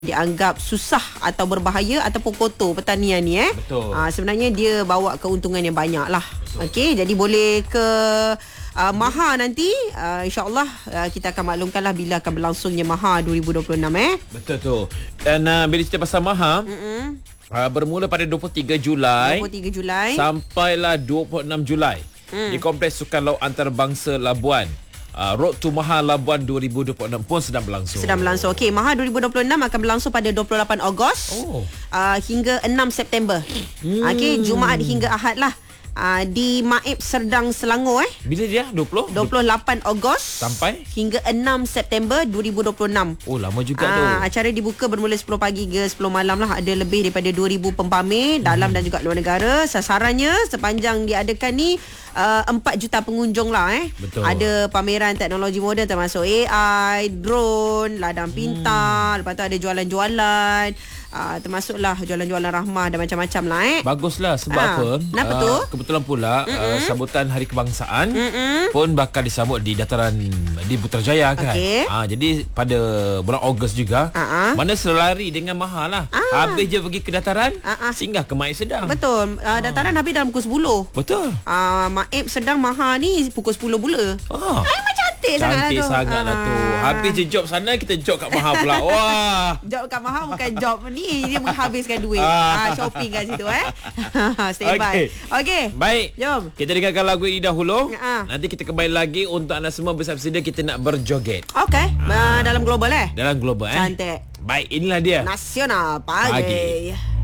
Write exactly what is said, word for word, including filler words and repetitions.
dianggap susah atau berbahaya ataupun kotor pertanian ni eh. Betul. Uh, sebenarnya dia bawa keuntungan yang banyak lah. Okey, jadi boleh ke uh, Maha nanti uh, insya-Allah uh, kita akan maklumkanlah bila akan berlangsungnya Maha dua ribu dua puluh enam eh. Betul tu. Dan uh, bila cerita pasal Maha, mm-mm. uh, bermula pada dua puluh tiga Julai dua puluh tiga Julai sampailah dua puluh enam Julai mm. di Kompleks Sukan Laut Antarabangsa Labuan. Uh, Road to Maha Labuan dua ribu dua puluh enam pun sedang berlangsung. Sedang berlangsung. Okey, Maha dua ribu dua puluh enam akan berlangsung pada dua puluh lapan Ogos oh. uh, hingga enam September. Hmm. Okey, Jumaat hingga Ahad lah. Uh, di Maib Serdang Selangor eh. Bila dia? dua puluh? dua puluh lapan Ogos sampai hingga enam September dua ribu dua puluh enam. Oh, lama juga uh, tu. Acara dibuka bermula sepuluh pagi hingga sepuluh malam lah. Ada lebih daripada dua ribu pempamer dalam hmm. dan juga luar negara. Sasarannya sepanjang diadakan ni uh, empat juta pengunjung lah eh. Betul. Ada pameran teknologi moden termasuk A I, drone, ladang pintar, hmm. lepas tu ada jualan-jualan. Uh, termasuklah jualan-jualan rahmah dan macam-macam lah eh. Baguslah sebab ha. apa? Kenapa uh, tu? Kebetulan pula uh, sambutan Hari Kebangsaan Mm-mm. pun bakal disambut di dataran di Putrajaya kan. Okay. Uh, jadi pada bulan Ogos juga uh-huh. mana selari dengan Maha lah. Uh. Habis je pergi ke dataran uh-huh. singgah ke Maib Sedang. Betul. Uh, dataran uh. habis dalam pukul sepuluh. Betul. Uh, Maib Sedang Maha ni pukul sepuluh pula. Oh. Ay, macam cantik, cantik sangat, sangat lah tu. Habis je job sana, kita job kat Maha pula. Wah. Job kat Maha bukan job ni, dia menghabiskan duit. Ah, shopping kat situ eh. Stay by. Okey. Okey. Baik. Jom. Kita dengarkan lagu ini dahulu. Ha. Nanti kita kembali lagi untuk anda semua bersedia kita nak berjoget. Okey. Ha. Dalam global eh? Dalam global eh. Cantik. Baik, inilah dia. Nasional pagi. Pagi.